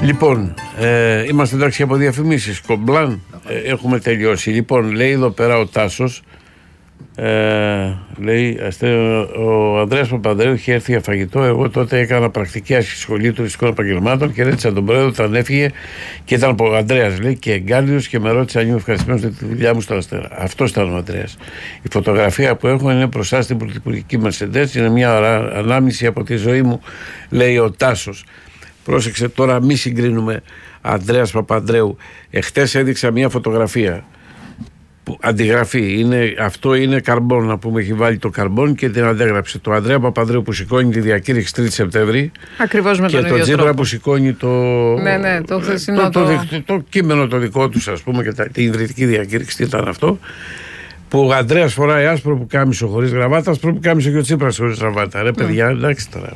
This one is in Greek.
Λοιπόν, είμαστε εντάξει από διαφημίσεις. Κομπλάν, έχουμε τελειώσει. Λοιπόν, λέει εδώ πέρα ο Τάσος, λέει, ο Ανδρέας Παπανδρέου είχε έρθει για φαγητό. Εγώ τότε έκανα πρακτική άσκηση σχολείου τουριστικών επαγγελμάτων και ρώτησα τον πρόεδρο όταν έφυγε και ήταν ο Ανδρέας, λέει, και εγκάρδιος και με ρώτησε αν είμαι ευχαριστημένος για τη δουλειά μου στο Αστέρα. Αυτός ήταν ο Ανδρέας. Η φωτογραφία που έχω είναι μπροστά στην πρωθυπουργική Mercedes. Είναι μια ανάμνηση από τη ζωή μου, λέει ο Τάσος. Πρόσεξε τώρα, μη συγκρίνουμε Ανδρέας Παπανδρέου. Εχθές έδειξα μια φωτογραφία. Αντιγραφή. Αυτό είναι καρμπόν, να πούμε, έχει βάλει το καρμπόν και την αντέγραψε. Το Ανδρέα Παπανδρέου που σηκώνει τη διακήρυξη 3 Σεπτέμβρη. Ακριβώς με τον ίδιο τρόπο. Και το Τζίπρα που σηκώνει το χθεσινό το κείμενο το δικό τους, ας πούμε, και την ιδρυτική διακήρυξη. Τι ήταν αυτό? Που ο Ανδρέας φοράει άσπρο πουκάμισο χωρίς γραβάτα, άσπρο πουκάμισο και ο Τσίπρας χωρίς γραβάτα. Ρε παιδιά, εντάξει τώρα.